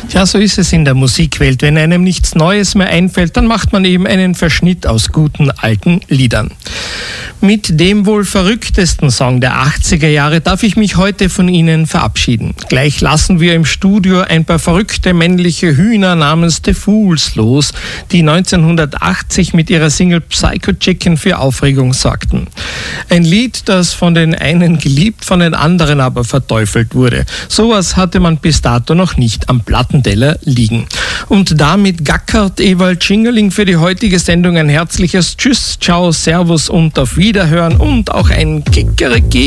Ja, so ist es in der Musikwelt. Wenn einem nichts Neues mehr einfällt, dann macht man eben einen Verschnitt aus guten alten Liedern. Mit dem wohl verrücktesten Song der 80er Jahre darf ich mich heute von Ihnen verabschieden. Gleich lassen wir im Studio ein paar verrückte männliche Hühner namens The Fools los, die 1980 mit ihrer Single Psycho Chicken für Aufregung sorgten. Ein Lied, das von den einen geliebt, von den anderen aber verteufelt wurde. Sowas hatte man bis dato noch nicht am Plattenteller liegen. Und damit gackert Ewald Schingerling für die heutige Sendung ein herzliches Tschüss, Ciao, Servus und auf Wiederhören und auch ein Kikeriki.